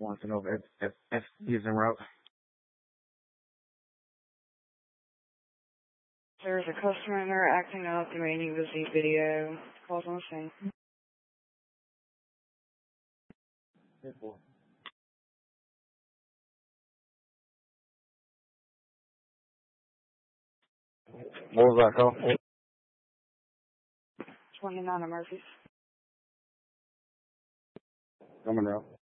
Wants to know if he's en route. There's a customer in there acting up, demanding to see video. Calls on the scene. What was that call? 29 of Murphy's. Coming out.